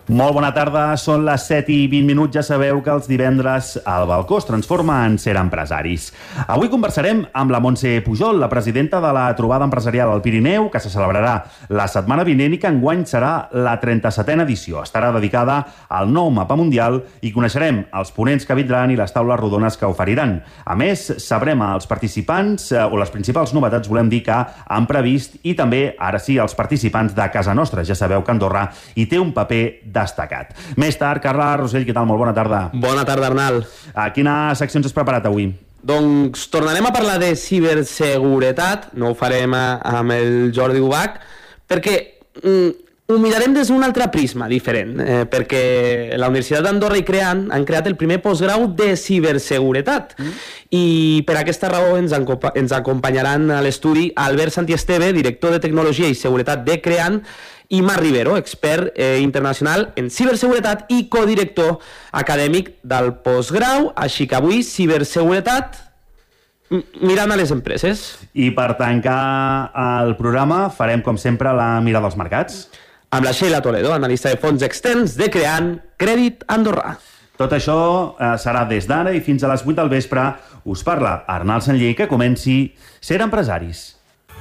Molt bona tarda, són les 7:20. Ja sabeu que els divendres al balcó es transforma en Ser Empresaris. Avui conversarem amb la Montse Pujol, la presidenta de la trobada empresarial al Pirineu, que se celebrarà la setmana vinent i que enguany serà la 37a edició. Estarà dedicada al nou mapa mundial i coneixerem els ponents que vindran i les taules rodones que oferiran. A més, sabrem els participants o les principals novetats, volem dir, que han previst, i també, ara sí, els participants de casa nostra. Ja sabeu que Andorra hi té un paper destacat. Més tard, Carla Rosell, què tal? Molt bona tarda. Bona tarda, Arnal. Quines seccions has preparat avui? Doncs tornarem a parlar de ciberseguretat, no ho farem amb el Jordi Ubach, perquè ho mirarem des d'un altre prisma diferent, perquè la Universitat d'Andorra i Creant han creat el primer postgrau de ciberseguretat. I per aquesta raó ens acompanyaran a l'estudi Albert Santiesteve, director de Tecnologia i Seguretat de Creant, i Marc Rivero, expert internacional en ciberseguretat i codirector acadèmic del postgrau. Així que avui, ciberseguretat mirant a les empreses. I per tancar el programa farem, com sempre, la mirada als mercats. Amb la Sheila Toledo, analista de fons externs de Creant Crèdit Andorrà. Tot això serà des d'ara i fins a les 8 del vespre. Us parla Arnal Sanllé, que comenci Ser Empresaris.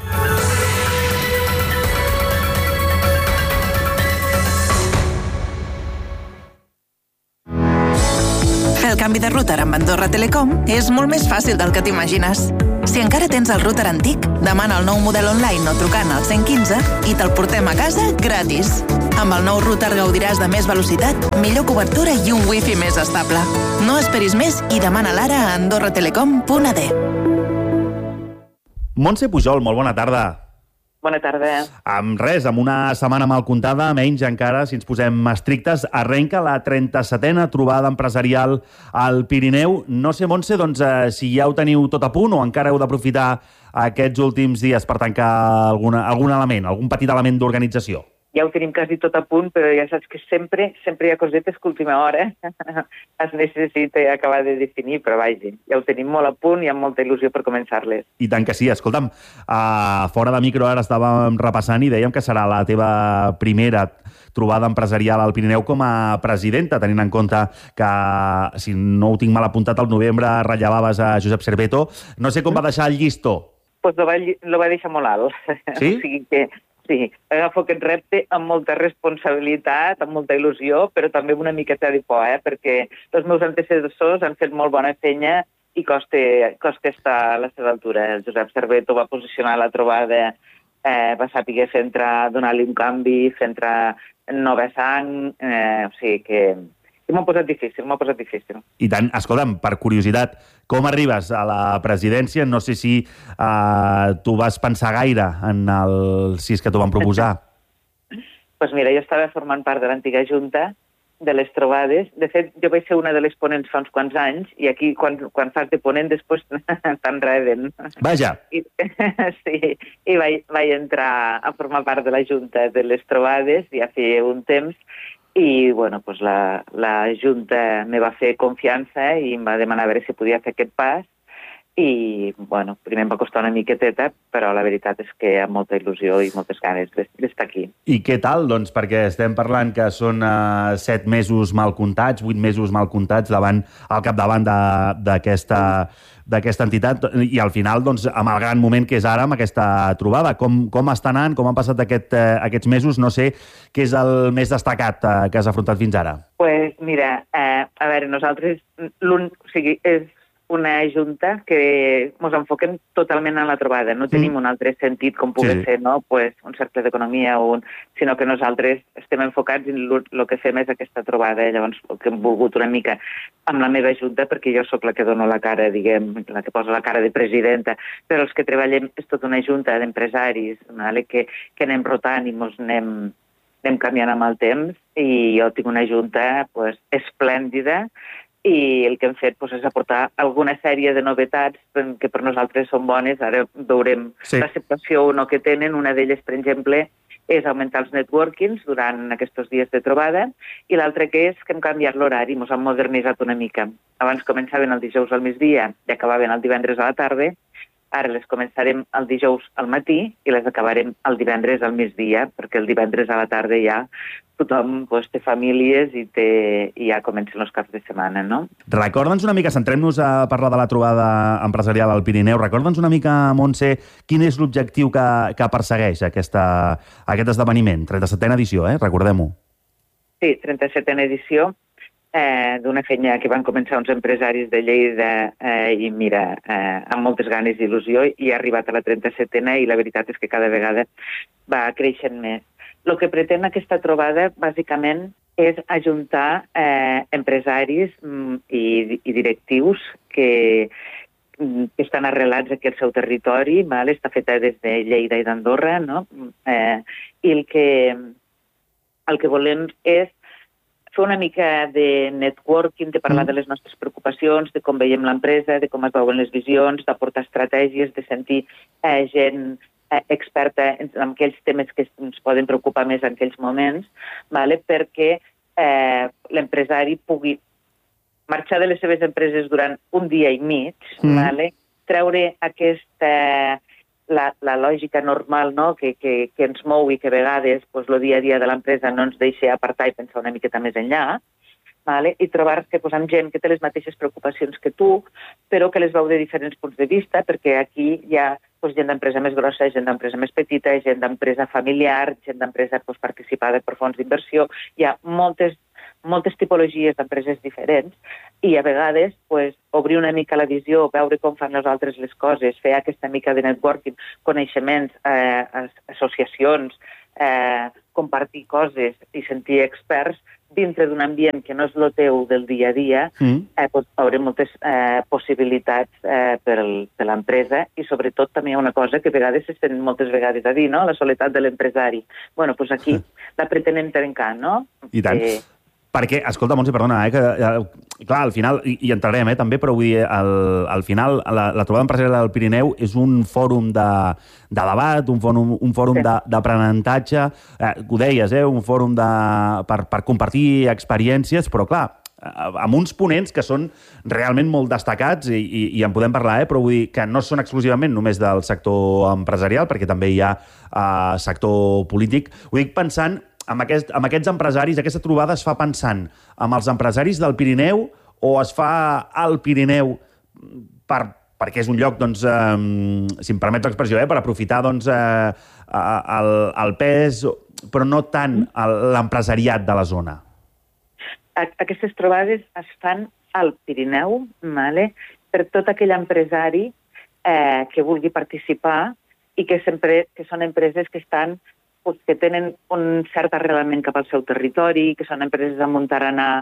Fer el canvi de router amb Andorra Telecom és molt més fàcil del que t'imagines. Si encara tens el router antic, demana el nou model online o trucant al 115 i te'l portem a casa gratis. Amb el nou router gaudiràs de més velocitat, millor cobertura i un wifi més estable. No esperis més i demana-la ara a andorratelecom.ad. Montse Pujol, molt bona tarda. Bona tarda. Amb una setmana mal comptada, menys encara, si ens posem estrictes, arrenca la 37a trobada empresarial al Pirineu. No sé, Montse, doncs, si ja ho teniu tot a punt o encara heu d'aprofitar aquests últims dies per tancar algun element, algun petit element d'organització. Ja ho tenim quasi tot a punt, però ja saps que sempre hi ha cosetes que a última hora es necessita acabar de definir, però vaja, ja ho tenim molt a punt i amb molta il·lusió per començar-les. I tant que sí. Escolta'm, fora de micro ara estàvem repassant i dèiem que serà la teva primera trobada empresarial al Pirineu com a presidenta, tenint en compte que, si no ho tinc mal apuntat, al novembre rellevaves a Josep Serveto. No sé com va deixar el llistó. Doncs lo va deixar molt alt. Sí? O sigui que sí, agafo aquest repte amb molta responsabilitat, amb molta il·lusió, però també amb una miqueta de por, perquè els meus antecessors han fet molt bona feina i costa estar a la seva altura. El Josep Serveto va posicionar la trobada, va saber donar-li un canvi, fer entrar nova sang, o sigui que m'ho ha posat difícil. I tant. Escolta'm, per curiositat, com arribes a la presidència? No sé si tu vas pensar gaire en si és que t'ho van proposar. Doncs mira, jo estava formant part de l'antiga junta de les trobades. De fet, jo vaig ser una de les ponents fa uns quants anys i aquí, quan fas de ponent, després t'enreden. Vaja. Sí, i vaig entrar a formar part de la junta de les trobades ja feia un temps. I, bueno, doncs la Junta me va fer confiança i em va demanar a veure si podia fer aquest pas. I, bueno, primer em va costar una miqueteta, però la veritat és que amb molta il·lusió i moltes ganes d'estar aquí. I què tal? Doncs perquè estem parlant que són 7 mesos mal comptats, 8 mesos mal comptats al capdavant d'aquesta entitat, i al final, doncs, amb el gran moment que és ara, amb aquesta trobada. Com està anant? Com han passat aquests mesos? No sé què és el més destacat que has afrontat fins ara. Doncs mira, a veure, nosaltres, és una junta que ens enfoquem totalment en la trobada. No tenim un altre sentit com pugui ser, no? Un cercle d'economia, sinó que nosaltres estem enfocats en el que fem és aquesta trobada. Llavors, el que hem volgut una mica amb la meva junta, perquè jo sóc la que dono la cara, diguem, la que posa la cara de presidenta, però els que treballem és tota una junta d'empresaris que anem rotant i ens anem canviant amb el temps, i jo tinc una junta esplèndida. I el que hem fet és aportar alguna sèrie de novetats que per nosaltres són bones. Ara veurem l'acceptació o no que tenen. Una d'elles, per exemple, és augmentar els networkings durant aquests dies de trobada, i l'altra que és que hem canviat l'horari, ens hem modernitzat una mica. Abans començaven el dijous al migdia i acabaven el divendres a la tarda, Ara les començarem el dijous al matí i les acabarem el divendres al migdia, perquè el divendres a la tarda ja tothom té famílies i ja comencen els caps de setmana, no? Recorda'ns una mica, centrem-nos a parlar de la trobada empresarial al Pirineu, recorda'ns una mica, Montse, quin és l'objectiu que persegueix aquest esdeveniment, 37a edició, recordem-ho. Sí, 37a edició, d'una feina que van començar uns empresaris de Lleida i mira, amb moltes ganes i il·lusió, i ha arribat a la 37a i la veritat és que cada vegada va creixent més. El que pretén aquesta trobada, bàsicament, és ajuntar empresaris i directius que estan arrelats aquí al seu territori, està feta des de Lleida i d'Andorra, no? I el que volem és fer una mica de networking, de parlar de les nostres preocupacions, de com veiem l'empresa, de com es veuen les visions, d'aportar estratègies, de sentir gent experta en aquells temes que ens poden preocupar més en aquells moments, perquè l'empresari pugui marxar de les seves empreses durant un dia i mig, treure aquesta la lògica normal, no?, que ens mou i que a vegades el dia a dia de l'empresa no ens deixa apartar i pensar una miqueta més enllà, i trobar-se amb gent que té les mateixes preocupacions que tu, però que les veu de diferents punts de vista, perquè aquí hi ha gent d'empresa més grossa, gent d'empresa més petita, gent d'empresa familiar, gent d'empresa participada per fons d'inversió. Hi ha moltes tipologies d'empreses diferents i a vegades obrir una mica la visió, veure com fan els altres les coses, fer aquesta mica de networking, coneixements, associacions, compartir coses i sentir experts dintre d'un ambient que no és el teu del dia a dia, pot haver moltes possibilitats per a l'empresa i sobretot també hi ha una cosa que a vegades se sent moltes vegades a dir, no?, la soledat de l'empresari. Bueno, doncs aquí la pretenem trencar, no? I tant. Perquè, escolta, Montse, perdona, que, clar, al final, hi entrarem també, però vull dir, al final, la trobada empresarial del Pirineu és un fòrum de debat, un fòrum d'aprenentatge, ho deies, un fòrum per compartir experiències, però clar, amb uns ponents que són realment molt destacats i en podem parlar, però vull dir que no són exclusivament només del sector empresarial, perquè també hi ha sector polític. Ho dic pensant amb aquests empresaris. Aquesta trobada es fa pensant amb els empresaris del Pirineu o es fa al Pirineu perquè és un lloc, doncs, si em permets l'expressió, per aprofitar doncs, el pes, però no tant l'empresariat de la zona? Aquestes trobades es fan al Pirineu, per tot aquell empresari que vulgui participar i que són empreses que estan que tenen un cert arrelament cap al seu territori, que són empreses amb un tarannà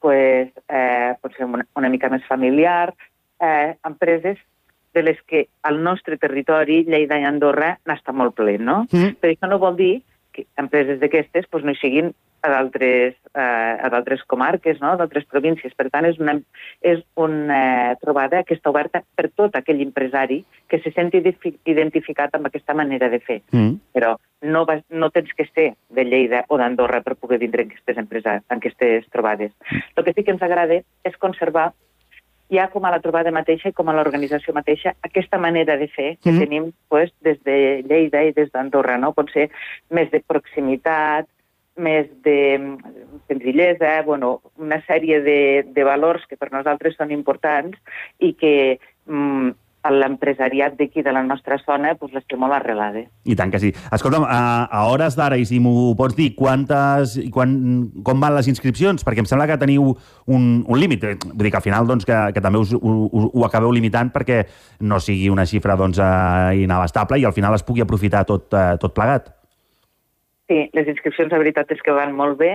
potser una mica més familiar, empreses de les que al nostre territori, Lleida i Andorra, n'està molt ple, no? Però això no vol dir que empreses d'aquestes no hi siguin a d'altres comarques, no?, d'altres províncies. Per tant, és una trobada que està oberta per tot aquell empresari que se senti identificat amb aquesta manera de fer. Però no tens que ser de Lleida o d'Andorra per poder vindre en aquestes trobades. El que sí que ens agrada és conservar, ja com a la trobada mateixa i com a l'organització mateixa, aquesta manera de fer que tenim des de Lleida i des d'Andorra, no? Pot ser més de proximitat, més de senzillesa, una sèrie de valors que per nosaltres són importants i que l'empresariat d'aquí de la nostra zona les té molt arrelades. I tant que sí. Escolta'm, a hores d'ara, i si m'ho pots dir, com van les inscripcions? Perquè em sembla que teniu un límit. Vull dir que al final que també ho acabeu limitant perquè no sigui una xifra inabastable i al final es pugui aprofitar tot plegat. Sí, les inscripcions, la veritat és que van molt bé.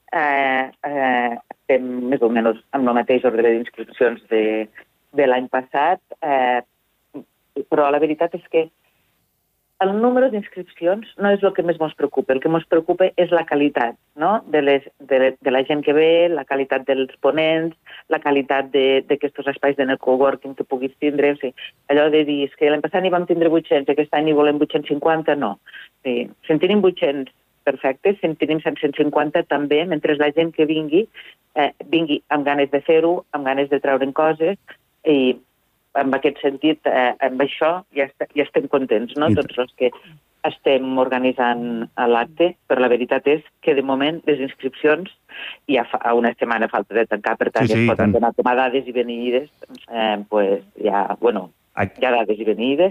Estem més o menys amb el mateix ordre d'inscripcions de l'any passat, però la veritat és que el número d'inscripcions no és el que més ens preocupa. El que ens preocupa és la qualitat, no?, de la gent que ve, la qualitat dels ponents, la qualitat d'aquests espais de networking que puguis tindre. O sigui, allò de dir que l'any passat n'hi vam tindre 800 i aquest any n'hi volem 850, no. Si en tenim 800, perfecte. Si en tenim 750, també, mentre la gent que vingui amb ganes de fer-ho, amb ganes de treure'n coses i en aquest sentit, amb això ja estem contents, no? Tots els que estem organitzant l'acte, però la veritat és que de moment les inscripcions ja fa una setmana falta de tancar, per tant, ja es poden donar com a dades i beneïdes, ja dades i beneïdes,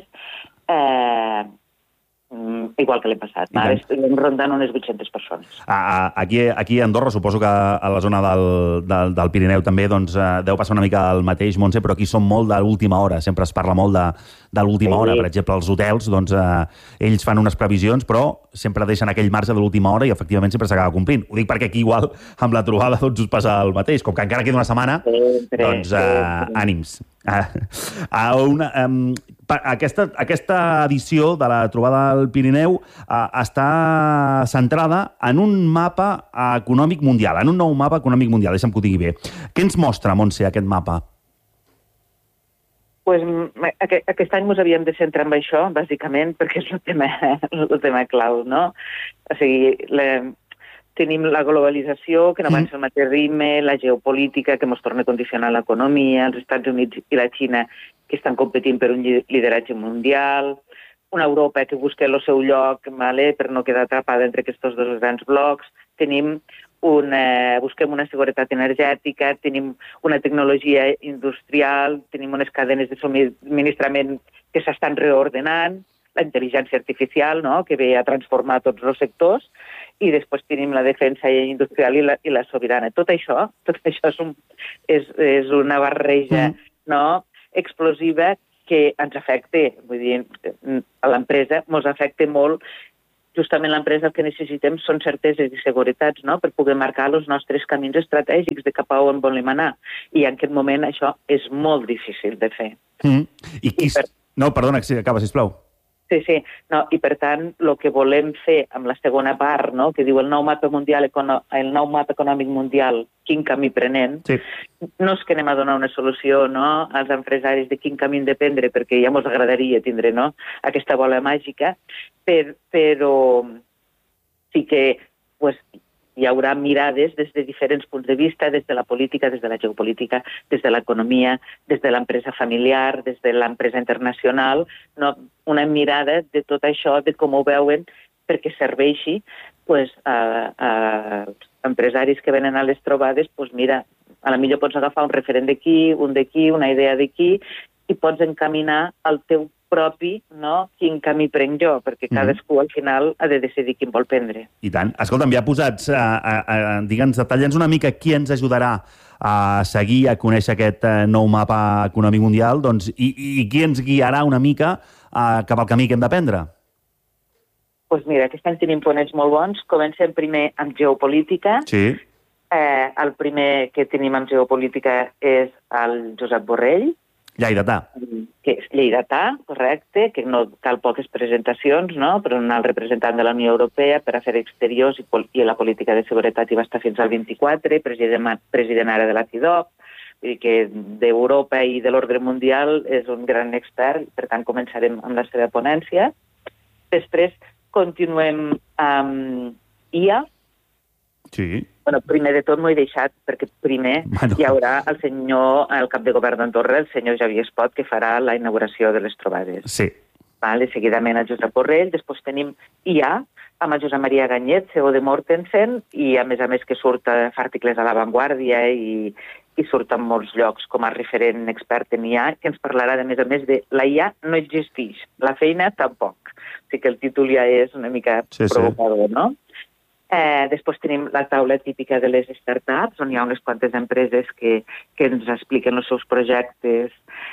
igual que l'hem passat. Ara estem rondant unes 800 persones. Aquí a Andorra, suposo que a la zona del Pirineu també deu passar una mica el mateix, Montse, però aquí som molt de l'última hora. Sempre es parla molt de l'última hora. Per exemple, els hotels, ells fan unes previsions, però sempre deixen aquell marge de l'última hora i efectivament sempre s'acaba complint. Ho dic perquè aquí igual amb la trobada us passa el mateix. Com que encara queda una setmana, ànims. Aquesta edició de la trobada del Pirineu està centrada en un mapa econòmic mundial, en un nou mapa econòmic mundial, deixa'm que ho digui bé. Què ens mostra, Montse, aquest mapa? Pues, aquest any ens havíem de centrar en això, bàsicament, perquè és el tema clau, no? O sigui, tenim la globalització, que no avança al mateix ritme, la geopolítica, que ens torna a condicionar l'economia, els Estats Units i la Xina, que estan competint per un lideratge mundial, una Europa que busca el seu lloc per no quedar atrapada entre aquests dos grans blocs, busquem una seguretat energètica, tenim una tecnologia industrial, tenim unes cadenes de subministrament que s'estan reordenant, la intel·ligència artificial, no?, que ve a transformar tots els sectors, i després tenim la defensa industrial i la sobirana. Tot això és una barreja, no?, explosiva que ens afecta, vull dir, a l'empresa ens afecta molt. Justament l'empresa el que necessitem són certeses i seguretats, no?, per poder marcar els nostres camins estratègics de cap a on volem anar. I en aquest moment això és molt difícil de fer. No, perdona, acaba, sisplau. Sí. No, i per tant, el que volem fer amb la segona part, no?, que diu el nou mapa econòmic mundial, quin camí prenem, no és que anem a donar una solució, no?, als empresaris de quin camí hem de prendre, perquè ja ens agradaria tindre, no?, aquesta bola màgica, però sí que hi haurà mirades des de diferents punts de vista, des de la política, des de la geopolítica, des de l'economia, des de l'empresa familiar, des de l'empresa internacional, no? Una mirada de tot això, de com ho veuen, perquè serveixi a empresaris que venen a les trobades, mira, a la millor pots agafar un referent d'aquí, una idea d'aquí, i pots encaminar el teu propi, no?, quin camí prenc jo, perquè cadascú al final ha de decidir quin vol prendre. I tant. Escolta'm, ja posats, digue'ns, detalla'ns una mica qui ens ajudarà a seguir, a conèixer aquest nou mapa econòmic mundial, doncs, i qui ens guiarà una mica cap al camí que hem de prendre? Doncs mira, aquest any tenim ponents molt bons. Comencem primer amb geopolítica. Sí. El primer que tenim amb geopolítica és el Josep Borrell, lleidatà. Que és lleidatà, correcte, que no cal poques presentacions, no?, però un alt representant de la Unió Europea per Afers Exteriors i la política de seguretat hi va estar fins al 24, president ara de la CIDOB, vull dir que d'Europa i de l'ordre mundial és un gran expert, per tant començarem amb la seva ponència. Després continuem amb IA. Sí. Bueno, primer de tot m'ho he deixat, perquè primer hi haurà el cap de govern d'Andorra, el senyor Xavier Espot, que farà la inauguració de les trobades. Sí. Seguidament el Josep Borrell, després tenim IA, amb el Josep Maria Ganyet, CEO de Mortensen, i a més que surt a articles a La Vanguardia i surt en molts llocs com a referent expert en IA, que ens parlarà de la IA no existeix, la feina tampoc. O sigui que el títol ja és una mica provocador, no? Després tenim la taula típica de les startups, on hi ha unes quantes empreses que ens expliquen els seus projectes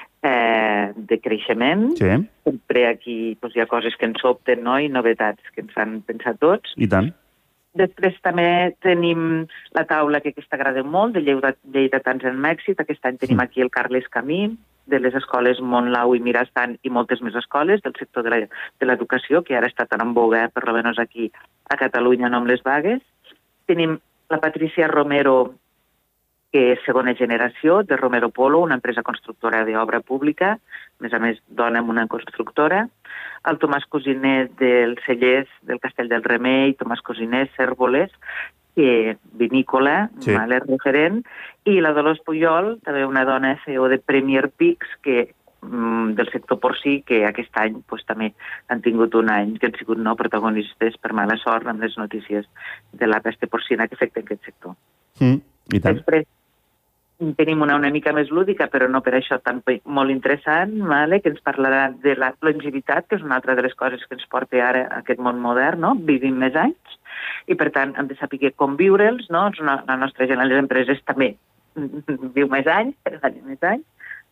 de creixement. Sí. Sempre aquí hi ha coses que ens sobten, no?, i novetats que ens fan pensar tots. I tant. Després també tenim la taula que aquesta agrada molt, de lleidatans en èxit. Aquest any tenim aquí el Carles Camí, de les escoles Montlau i Mirastan i moltes més escoles del sector de l'educació, que ara està tan en boga, per almenys aquí a Catalunya, no amb les vagues. Tenim la Patricia Romero, que és segona generació, de Romero Polo, una empresa constructora d'obra pública, a més dona en una constructora. El Tomàs Cosiner del Cellers, del Castell del Remei, Tomàs Cosiner, Cérvoles, que vinícola, referent, i la Dolors Puyol, també una dona CEO de Premier Peaks, que del sector porcí, que aquest any també han tingut un any que han sigut protagonistes per mala sort amb les notícies de la pesta porcina que afecta aquest sector. I tant. Després tenim una mica més lúdica, però no per això també molt interessant, que ens parlarà de la longevitat, que és una altra de les coses que ens porta ara a aquest món modern, no? Vivim més anys, i per tant hem de saber com viure'ls, no? La nostra gent a les empreses també viu més anys, més anys,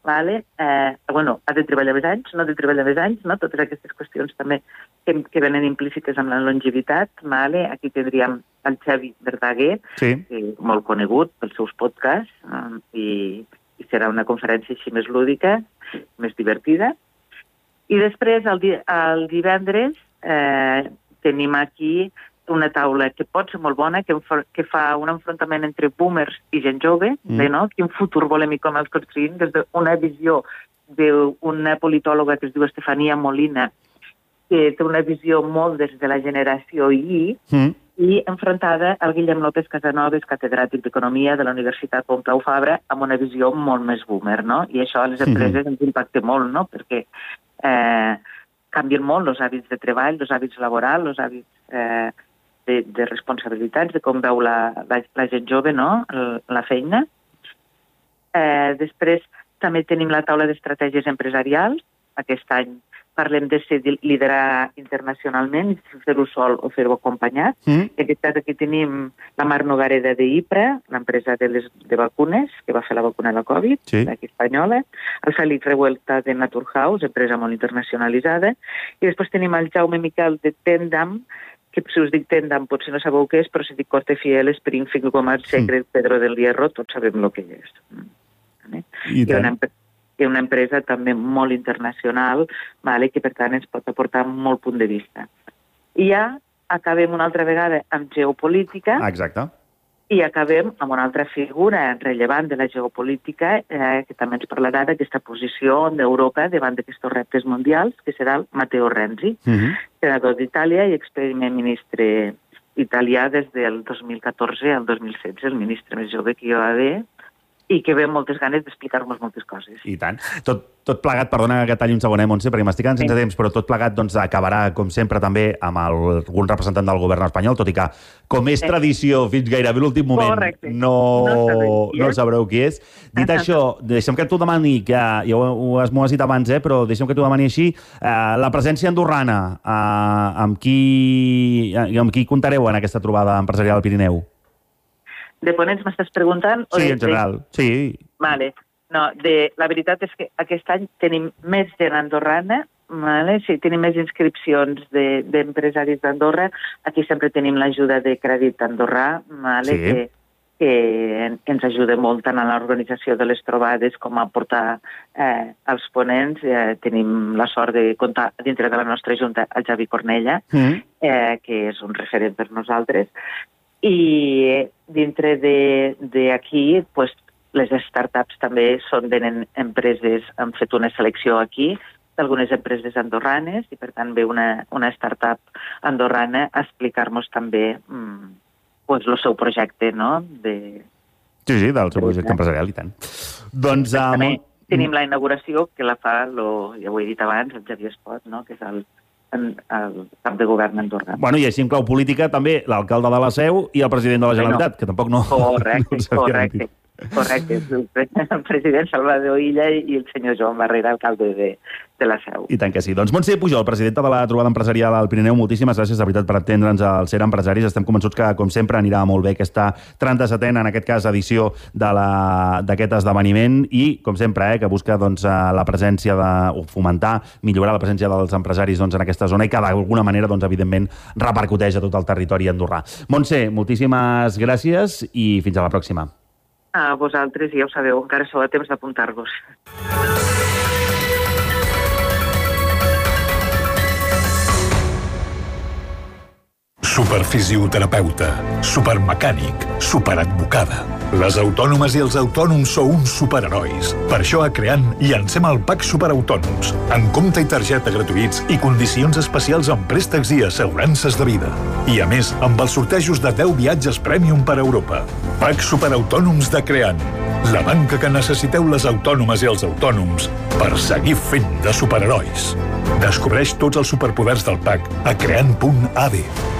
ha de treballar més anys, no ha de treballar més anys, no? Totes aquestes qüestions també que venen implícites amb la longevitat. Aquí tindríem el Xavi Verdaguer, molt conegut pels seus podcasts, i serà una conferència així més lúdica, més divertida. I després, el divendres, tenim aquí una taula que pot ser molt bona, que fa un enfrontament entre boomers i gent jove, quin futur volem i com els construïm, des d'una visió d'una politòloga que es diu Estefania Molina, que té una visió molt des de la generació I, i enfrontada al Guillem López Casanovas, catedràtic d'Economia de la Universitat Pompeu Fabra, amb una visió molt més boomer, no? I això a les empreses ens impacta molt, no? Perquè canvien molt els hàbits de treball, els hàbits laborals, els hàbits de responsabilitats, de com veu la gent jove, no? La feina. Després també tenim la taula d'estratègies empresarials. Aquest any parlem de liderar internacionalment, fer-ho sol o fer-ho acompanyat. En aquest cas aquí tenim la Mar Nogareda d'Ipra, l'empresa de vacunes, que va fer la vacuna de la Covid, d'aquí espanyola, el Fèlix Revuelta de Naturhaus, empresa molt internacionalitzada, i després tenim el Jaume Miquel de Tendam, que si us dic Tendam potser no sabeu què és, però si dic Cortefiel, Springfield, Gomar, Secret, Pedro del Hierro, tots sabem el que és. I una empresa també molt internacional, que per tant ens pot aportar molt punt de vista. I ja acabem una altra vegada amb geopolítica. Exacte. I acabem amb una altra figura rellevant de la geopolítica, que també ens parlarà d'aquesta posició d'Europa davant d'aquests reptes mundials, que serà el Matteo Renzi, senador d'Itàlia i primer ministre italià des del 2014 al 2016, el ministre més jove que hi va haver, i que ve amb moltes ganes d'explicar-nos moltes coses. I tant. Tot plegat, perdona que talli un segonet, Montse, perquè m'estic quedant sense temps, però tot plegat acabarà, com sempre, també amb algun representant del govern espanyol, tot i que, com és tradició, fins gairebé l'últim moment, no sabreu qui és. Dit això, deixa'm que t'ho demani, que ja m'ho has dit abans, però deixa'm que t'ho demani així, la presència andorrana, amb qui comptareu en aquesta trobada empresarial al Pirineu? De ponents m'estàs preguntant? Sí, en general, sí. Vale. No, la veritat és que aquest any tenim més gent andorrana, sí, tenim més inscripcions d'empresaris d'Andorra. Aquí sempre tenim l'ajuda de Crèdit Andorrà, que ens ajuda molt tant a l'organització de les trobades com a portar els ponents. Tenim la sort de comptar dintre de la nostra junta el Javi Cornella, que és un referent per nosaltres. I dintre d'aquí, les startups també venen empreses, han fet una selecció aquí d'algunes empreses andorranes i per tant ve una startup andorrana a explicar-nos també el seu projecte, no? Sí, del seu projecte empresarial, i tant. Doncs també tenim la inauguració que la fa, ja ho he dit abans, el Xavier Espot, que és el cap de govern Andorra. Bueno, i així en clau política també l'alcalde de la Seu i el president de la Generalitat, que tampoc no... Correcte. El president Salvador Illa i el senyor Joan Barrera, alcalde de la Seu. I tant que sí. Doncs Montse Pujol, presidenta de la trobada empresarial al Pirineu, moltíssimes gràcies, de veritat, per atendre'ns al Ser Empresaris. Estem convençuts que, com sempre, anirà molt bé aquesta 37a, en aquest cas, edició d'aquest esdeveniment i, com sempre, que busca la presència o fomentar, millorar la presència dels empresaris en aquesta zona i que, d'alguna manera, evidentment, repercuteix a tot el territori andorrà. Montse, moltíssimes gràcies i fins a la pròxima. A vosaltres, ja ho sabeu, encara sou a temps d'apuntar-vos. Superfisioterapeuta, supermecànic, superadvocada. Les autònomes i els autònoms sou uns superherois. Per això a Creant llancem el PAC Superautònoms, amb compte i targeta gratuïts i condicions especials en préstecs i assegurances de vida. I a més, amb els sortejos de 10 viatges Premium per Europa. PAC Superautònoms de Creant. La banca que necessiteu les autònomes i els autònoms per seguir fent de superherois. Descobreix tots els superpoders del PAC a creant.ad.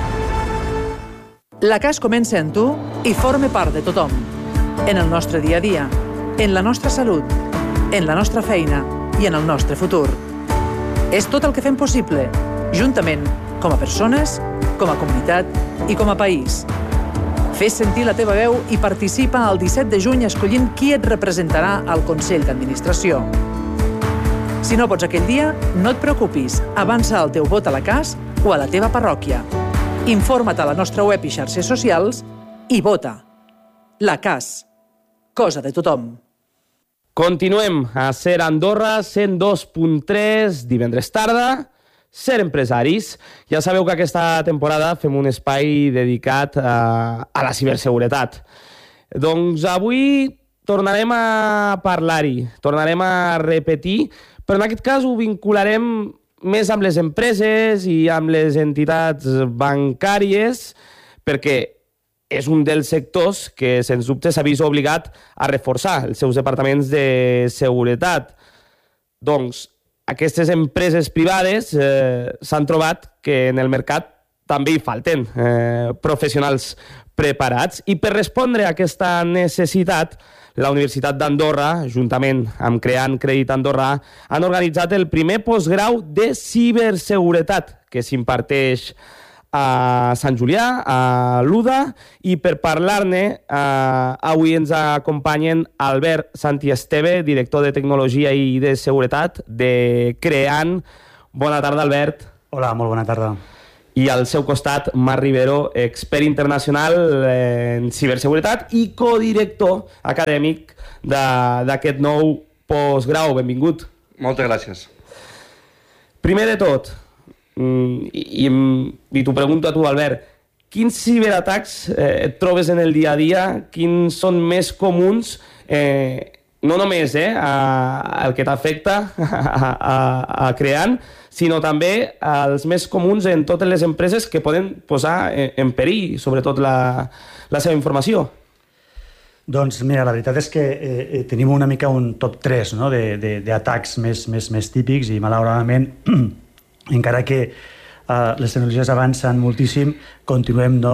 La CAS comença en tu i forma part de tothom. En el nostre dia a dia, en la nostra salut, en la nostra feina i en el nostre futur. És tot el que fem possible, juntament, com a persones, com a comunitat i com a país. Fes sentir la teva veu i participa el 17 de juny escollint qui et representarà al Consell d'Administració. Si no pots aquell dia, no et preocupis, avança el teu vot a la CAS o a la teva parròquia. Informa't a la nostra web i xarxes socials i vota. La CAS. Cosa de tothom. Continuem a Ser Andorra, 102.3, divendres tarda, Ser Empresaris. Ja sabeu que aquesta temporada fem un espai dedicat a la ciberseguretat. Doncs avui tornarem a parlar-hi, tornarem a repetir, però en aquest cas ho vincularem més amb les empreses i amb les entitats bancàries, perquè és un dels sectors que, sens dubte, s'ha vist obligat a reforçar els seus departaments de seguretat. Doncs aquestes empreses privades s'han trobat que en el mercat també hi falten professionals preparats, i per respondre a aquesta necessitat, la Universitat d'Andorra, juntament amb Creant Crèdit Andorra, han organitzat el primer postgrau de ciberseguretat que s'imparteix a Sant Julià, a l'UDA, i per parlar-ne avui ens acompanyen Albert Santiesteve, director de Tecnologia i de Seguretat de Creant. Bona tarda, Albert. Hola, molt bona tarda. I al seu costat, Marc Rivero, expert internacional en ciberseguretat i codirector acadèmic d'aquest nou postgrau. Benvingut. Moltes gràcies. Primer de tot, i t'ho pregunto a tu, Albert, quins ciberatacs et trobes en el dia a dia? Quins són més comuns, no només el que t'afecta a Creant, sinó també els més comuns en totes les empreses que poden posar en perill, sobretot la seva informació? Doncs mira, la veritat és que tenim una mica un top 3 d'atacs més típics, i malauradament encara que les tecnologies avancen moltíssim, continuem